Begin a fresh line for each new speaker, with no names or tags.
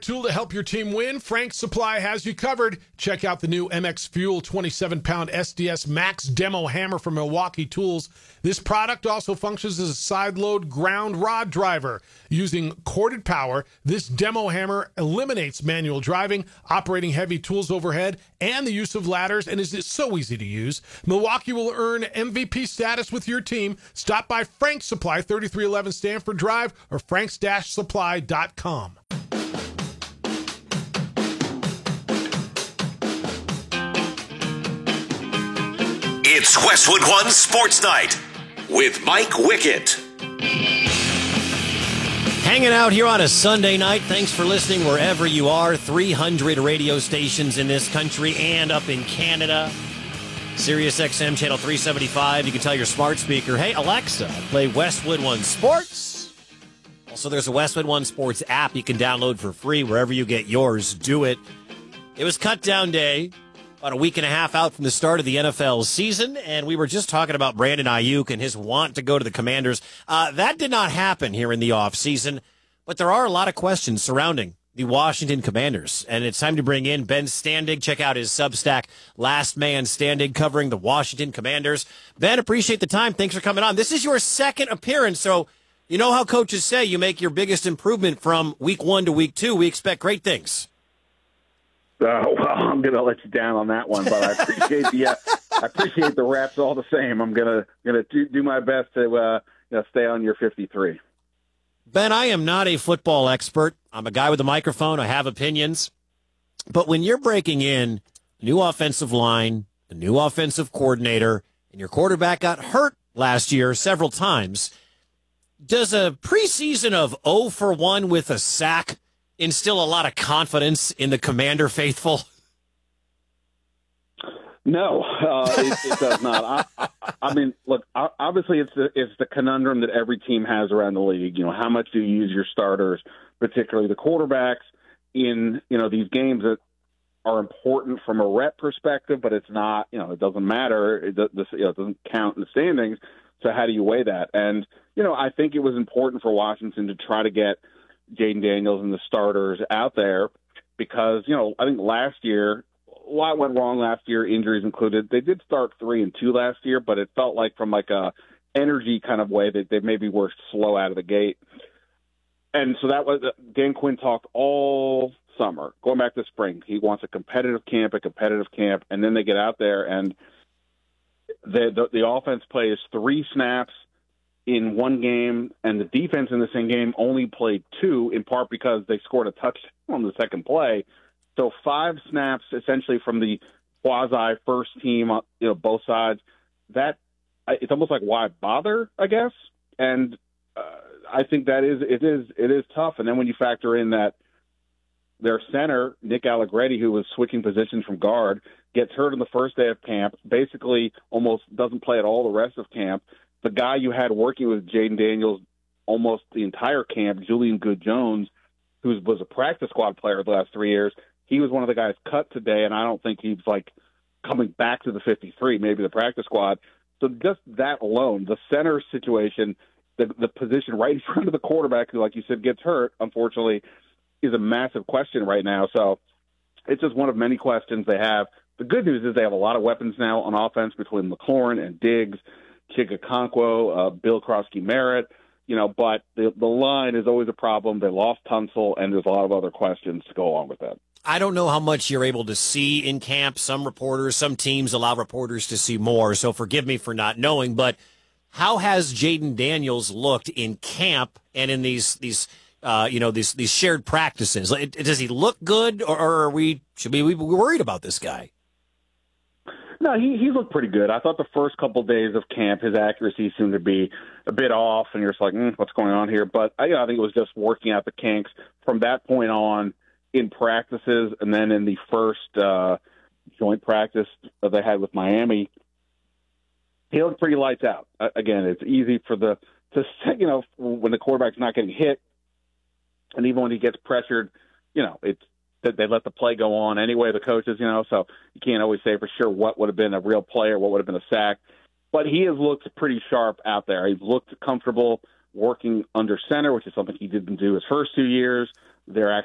Tool to help your team win, Frank's Supply has you covered. Check out the new MX Fuel 27-pound SDS Max Demo Hammer from Milwaukee Tools. This product also functions as a side-load ground rod driver. Using corded power, this demo hammer eliminates manual driving, operating heavy tools overhead, and the use of ladders, and is so easy to use. Milwaukee will earn MVP status with your team. Stop by Frank's Supply, 3311 Stanford Drive, or franks-supply.com.
It's Westwood One Sports Night with Mike Wickett.
Hanging out here on a Sunday night. Thanks for listening wherever you are. 300 radio stations in this country and up in Canada. Sirius XM Channel 375. You can tell your smart speaker, hey, Alexa, play Westwood One Sports. Also, there's a Westwood One Sports app you can download for free wherever you get yours. Do it. It was cut down day. About a week and a half out from the start of the NFL season, and we were just talking about Brandon Ayuk and his want to go to the Commanders. That did not happen here in the offseason, but there are a lot of questions surrounding the Washington Commanders, and it's time to bring in Ben Standig. Check out his Substack, Last Man Standing, covering the Washington Commanders. Ben, appreciate the time. Thanks for coming on. This is your second appearance, so you know how coaches say you make your biggest improvement from week 1 to week 2. We expect great things.
Well, I'm going to let you down on that one, but I appreciate the raps all the same. I'm gonna do my best to stay on your 53.
Ben, I am not a football expert. I'm a guy with a microphone. I have opinions. But when you're breaking in a new offensive line, a new offensive coordinator, and your quarterback got hurt last year several times, does a preseason of 0 for 1 with a sack instill a lot of confidence in the Commander faithful?
No, it does not. I mean, look, obviously it's the conundrum that every team has around the league. You know, how much do you use your starters, particularly the quarterbacks, in these games that are important from a rep perspective, but it's not. It doesn't matter. It doesn't count in the standings. So how do you weigh that? And I think it was important for Washington to try to get Jayden Daniels and the starters out there because, I think last year, a lot went wrong last year, injuries included. They did start 3-2 last year, but it felt like from like a energy kind of way that they maybe were slow out of the gate. And so that was Dan Quinn talked all summer, going back to spring. He wants a competitive camp, and then they get out there and the offense plays 3 snaps in one game, and the defense in the same game only played 2, in part because they scored a touchdown on the second play. So 5 snaps essentially from the quasi first team, both sides. That it's almost like why bother, I guess. And I think that it is tough. And then when you factor in that their center Nick Allegretti, who was switching positions from guard, gets hurt on the first day of camp, basically almost doesn't play at all the rest of camp. The guy you had working with Jayden Daniels almost the entire camp, Julian Good-Jones, who was a practice squad player the last 3 years, he was one of the guys cut today, and I don't think he's coming back to the 53, maybe the practice squad. So just that alone, the center situation, the position right in front of the quarterback, who, like you said, gets hurt, unfortunately, is a massive question right now. So it's just one of many questions they have. The good news is they have a lot of weapons now on offense between McLaurin and Diggs, Chigga-Conquo, Bill Krosky-Merritt, but the line is always a problem. They lost Tunsil, and there's a lot of other questions to go along with that.
I don't know how much you're able to see in camp. Some teams allow reporters to see more, so forgive me for not knowing, but how has Jayden Daniels looked in camp and in these shared practices? Does he look good, or should we be worried about this guy?
No, he's looked pretty good. I thought the first couple days of camp, his accuracy seemed to be a bit off, and you're just like, what's going on here? But I think it was just working out the kinks from that point on in practices, and then in the first joint practice that they had with Miami, he looked pretty lights out. Again, it's easy when the quarterback's not getting hit, and even when he gets pressured, it's that they let the play go on anyway, the coaches, so you can't always say for sure what would have been a real play or what would have been a sack. But he has looked pretty sharp out there. He's looked comfortable working under center, which is something he didn't do his first 2 years. They're